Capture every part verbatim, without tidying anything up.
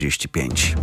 trzydzieści pięć.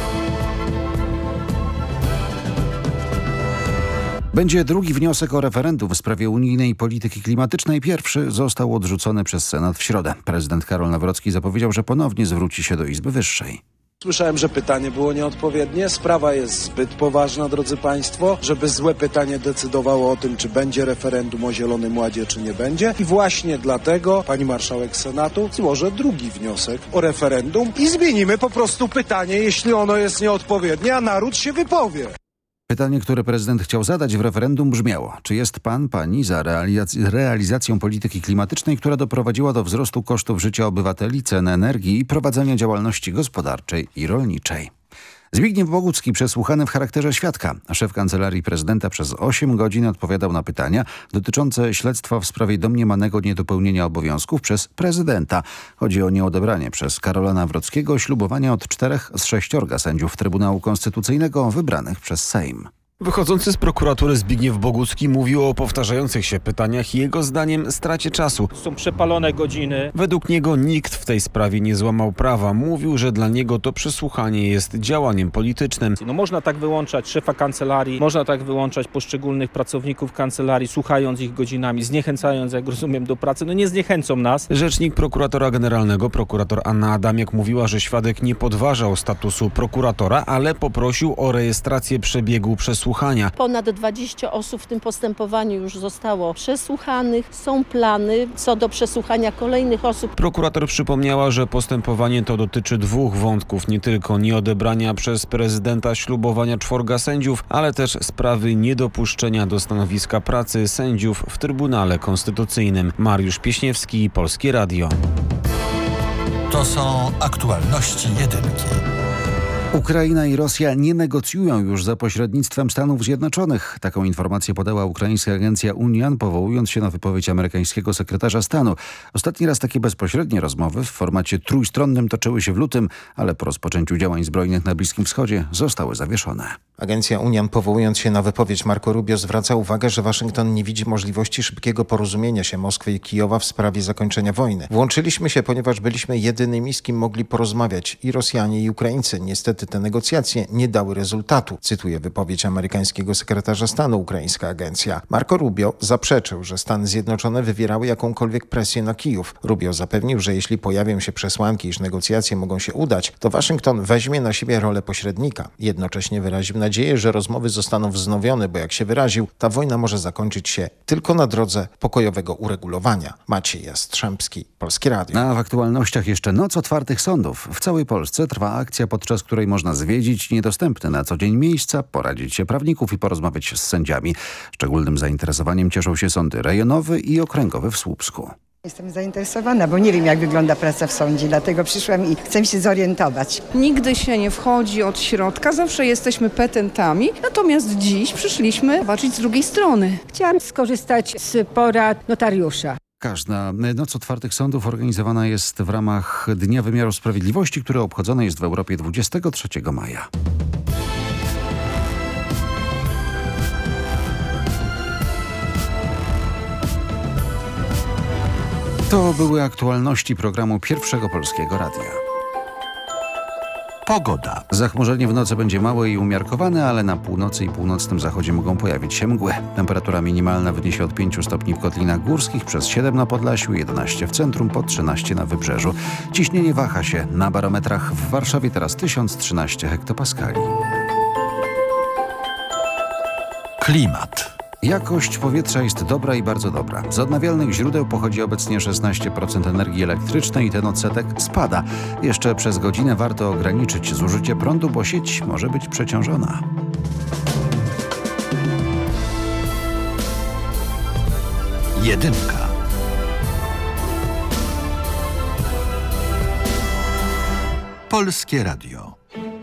Będzie drugi wniosek o referendum w sprawie unijnej polityki klimatycznej. Pierwszy został odrzucony przez Senat w środę. Prezydent Karol Nawrocki zapowiedział, że ponownie zwróci się do Izby Wyższej. Słyszałem, że pytanie było nieodpowiednie. Sprawa jest zbyt poważna, drodzy Państwo, żeby złe pytanie decydowało o tym, czy będzie referendum o Zielonym Ładzie, czy nie będzie. I właśnie dlatego pani marszałek Senatu złoży drugi wniosek o referendum i zmienimy po prostu pytanie, jeśli ono jest nieodpowiednie, a naród się wypowie. Pytanie, które prezydent chciał zadać w referendum brzmiało: czy jest pan, pani za realizac- realizacją polityki klimatycznej, która doprowadziła do wzrostu kosztów życia obywateli, cen energii i prowadzenia działalności gospodarczej i rolniczej? Zbigniew Bogucki, przesłuchany w charakterze świadka, a szef Kancelarii Prezydenta, przez osiem godzin odpowiadał na pytania dotyczące śledztwa w sprawie domniemanego niedopełnienia obowiązków przez prezydenta. Chodzi o nieodebranie przez Karola Nawrockiego ślubowania od czterech z sześciorga sędziów Trybunału Konstytucyjnego wybranych przez Sejm. Wychodzący z prokuratury Zbigniew Bogucki mówił o powtarzających się pytaniach i jego zdaniem stracie czasu. Są przepalone godziny. Według niego nikt w tej sprawie nie złamał prawa. Mówił, że dla niego to przesłuchanie jest działaniem politycznym. No można tak wyłączać szefa kancelarii, można tak wyłączać poszczególnych pracowników kancelarii, słuchając ich godzinami, zniechęcając, jak rozumiem, do pracy. No nie zniechęcą nas. Rzecznik prokuratora generalnego, prokurator Anna Adamiak, mówiła, że świadek nie podważał statusu prokuratora, ale poprosił o rejestrację przebiegu przesłuchania. Ponad dwadzieścia osób w tym postępowaniu już zostało przesłuchanych. Są plany co do przesłuchania kolejnych osób. Prokurator przypomniała, że postępowanie to dotyczy dwóch wątków. Nie tylko nieodebrania przez prezydenta ślubowania czworga sędziów, ale też sprawy niedopuszczenia do stanowiska pracy sędziów w Trybunale Konstytucyjnym. Mariusz Pieśniewski, Polskie Radio. To są aktualności jedynki. Ukraina i Rosja nie negocjują już za pośrednictwem Stanów Zjednoczonych. Taką informację podała ukraińska agencja Unian, powołując się na wypowiedź amerykańskiego sekretarza stanu. Ostatni raz takie bezpośrednie rozmowy w formacie trójstronnym toczyły się w lutym, ale po rozpoczęciu działań zbrojnych na Bliskim Wschodzie zostały zawieszone. Agencja Unian, powołując się na wypowiedź Marco Rubio, zwraca uwagę, że Waszyngton nie widzi możliwości szybkiego porozumienia się Moskwy i Kijowa w sprawie zakończenia wojny. Włączyliśmy się, ponieważ byliśmy jedynymi, z kim mogli porozmawiać i Rosjanie, i Ukraińcy. Niestety te negocjacje nie dały rezultatu, cytuje wypowiedź amerykańskiego sekretarza stanu ukraińska agencja. Marco Rubio zaprzeczył, że Stany Zjednoczone wywierały jakąkolwiek presję na Kijów. Rubio zapewnił, że jeśli pojawią się przesłanki, iż negocjacje mogą się udać, to Waszyngton weźmie na siebie rolę pośrednika. Jednocześnie wyraził nadzieję, że rozmowy zostaną wznowione, bo jak się wyraził, ta wojna może zakończyć się tylko na drodze pokojowego uregulowania. Maciej Jastrzębski, Polskie Radio. A w aktualnościach jeszcze noc otwartych sądów. W całej Polsce trwa akcja, podczas której można zwiedzić niedostępne na co dzień miejsca, poradzić się prawników i porozmawiać z sędziami. Szczególnym zainteresowaniem cieszą się sądy rejonowy i okręgowy w Słupsku. Jestem zainteresowana, bo nie wiem, jak wygląda praca w sądzie, dlatego przyszłam i chcę się zorientować. Nigdy się nie wchodzi od środka, zawsze jesteśmy petentami, natomiast dziś przyszliśmy zobaczyć z drugiej strony. Chciałam skorzystać z porad notariusza. Każda noc otwartych sądów organizowana jest w ramach Dnia Wymiaru Sprawiedliwości, który obchodzony jest w Europie dwudziestego trzeciego maja. To były aktualności programu Pierwszego Polskiego Radia. Pogoda. Zachmurzenie w nocy będzie małe i umiarkowane, ale na północy i północnym zachodzie mogą pojawić się mgły. Temperatura minimalna wyniesie od pięciu stopni w Kotlinach Górskich, przez siedem na Podlasiu, jedenaście w centrum, po trzynaście na Wybrzeżu. Ciśnienie waha się. Na barometrach w Warszawie teraz tysiąc trzynaście hektopaskali. Klimat. Jakość powietrza jest dobra i bardzo dobra. Z odnawialnych źródeł pochodzi obecnie szesnaście procent energii elektrycznej i ten odsetek spada. Jeszcze przez godzinę warto ograniczyć zużycie prądu, bo sieć może być przeciążona. Jedynka. Polskie Radio.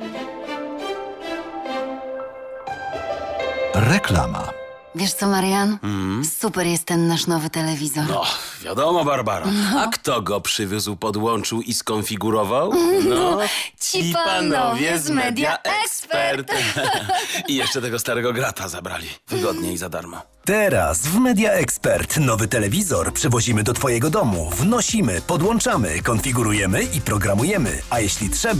Reklama. Wiesz co, Marian? Mm. Super jest ten nasz nowy telewizor. No, wiadomo, Barbara. No. A kto go przywiózł, podłączył i skonfigurował? No, ci panowie z Media Expert. I jeszcze tego starego grata zabrali. Wygodnie i za darmo. Teraz w Media Expert nowy telewizor przywozimy do twojego domu. Wnosimy, podłączamy, konfigurujemy i programujemy. A jeśli trzeba,